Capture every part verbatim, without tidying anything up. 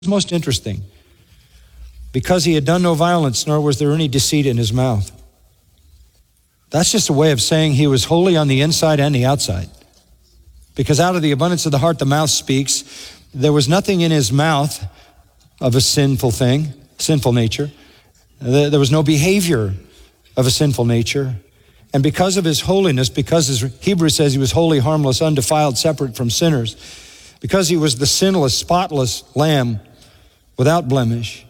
most interesting. Because he had done no violence, nor was there any deceit in his mouth. That's just a way of saying he was holy on the inside and the outside. Because out of the abundance of the heart, the mouth speaks. There was nothing in his mouth of a sinful thing, sinful nature. There was no behavior of a sinful nature. And because of his holiness, because as Hebrews says he was holy, harmless, undefiled, separate from sinners, because he was the sinless, spotless lamb without blemish,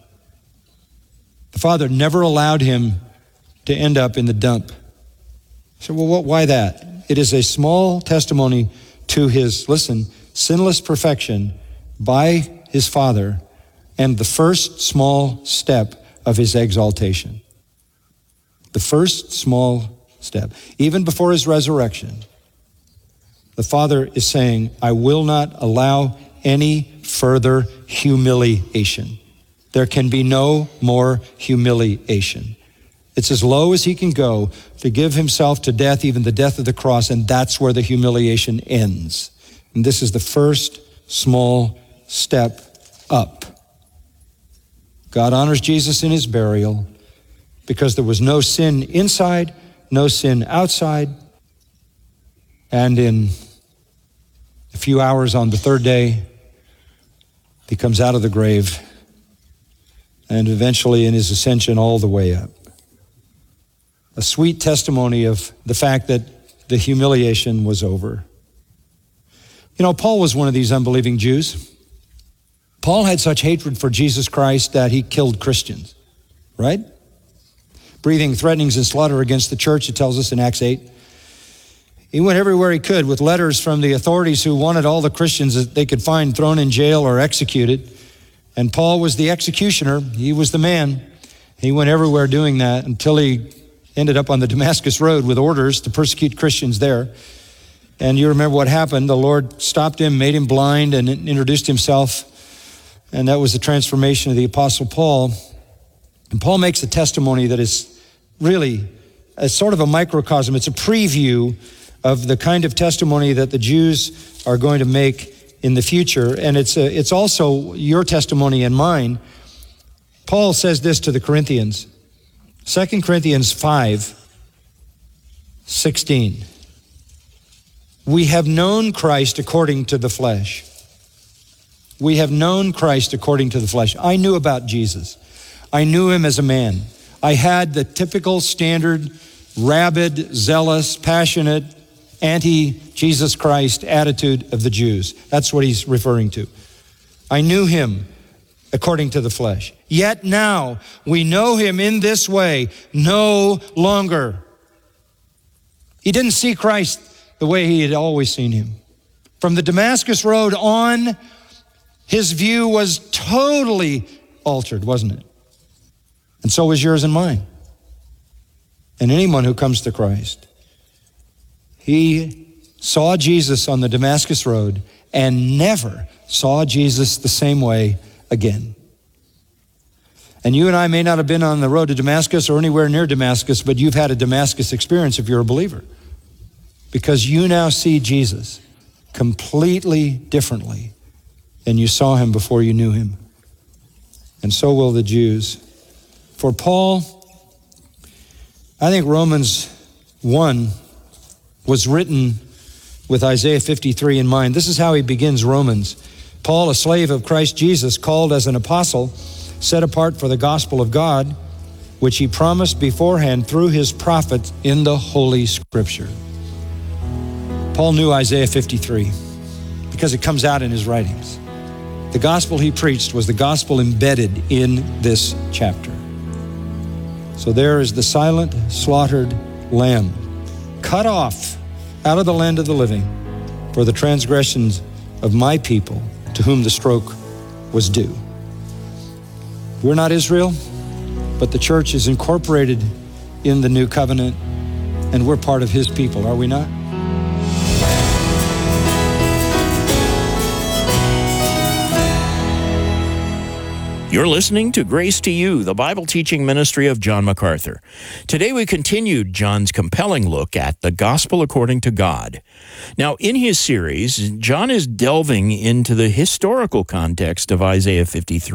the Father never allowed him to end up in the dump. So, well, what, why that? It is a small testimony to his, listen, sinless perfection by his Father and the first small step of his exaltation. The first small step. Even before his resurrection, the Father is saying, I will not allow any further humiliation. There can be no more humiliation. It's as low as he can go to give himself to death, even the death of the cross, and that's where the humiliation ends. And this is the first small step up. God honors Jesus in his burial because there was no sin inside, no sin outside. And in a few hours on the third day, he comes out of the grave, and eventually in his ascension all the way up. A sweet testimony of the fact that the humiliation was over. You know, Paul was one of these unbelieving Jews. Paul had such hatred for Jesus Christ that he killed Christians, right? Breathing threatenings and slaughter against the church, it tells us in Acts eight. He went everywhere he could with letters from the authorities who wanted all the Christians that they could find thrown in jail or executed. And Paul was the executioner. He was the man. He went everywhere doing that until he ended up on the Damascus Road with orders to persecute Christians there. And you remember what happened. The Lord stopped him, made him blind, and introduced himself. And that was the transformation of the Apostle Paul. And Paul makes a testimony that is really a sort of a microcosm. It's a preview of the kind of testimony that the Jews are going to make in the future. And it's a, it's also your testimony and mine. Paul says this to the Corinthians. Second Corinthians five sixteen. We have known Christ according to the flesh. We have known Christ according to the flesh. I knew about Jesus. I knew him as a man. I had the typical standard, rabid, zealous, passionate, anti-Jesus Christ attitude of the Jews. That's what he's referring to. I knew him according to the flesh. Yet now we know him in this way no longer. He didn't see Christ the way he had always seen him. From the Damascus Road on, his view was totally altered, wasn't it? And so was yours and mine. And anyone who comes to Christ. He saw Jesus on the Damascus Road and never saw Jesus the same way again. And you and I may not have been on the road to Damascus or anywhere near Damascus, but you've had a Damascus experience if you're a believer. Because you now see Jesus completely differently than you saw him before you knew him. And so will the Jews. For Paul, I think Romans one was written with Isaiah fifty-three in mind. This is how he begins Romans. Paul, a slave of Christ Jesus, called as an apostle, set apart for the gospel of God, which he promised beforehand through his prophets in the Holy Scripture. Paul knew Isaiah fifty-three because it comes out in his writings. The gospel he preached was the gospel embedded in this chapter. So there is the silent, slaughtered lamb, cut off out of the land of the living for the transgressions of my people, to whom the stroke was due. We're not Israel, but the church is incorporated in the new covenant, and we're part of his people, are we not? You're listening to Grace to You, the Bible teaching ministry of John MacArthur. Today we continued John's compelling look at the gospel according to God. Now, in his series, John is delving into the historical context of Isaiah fifty-three.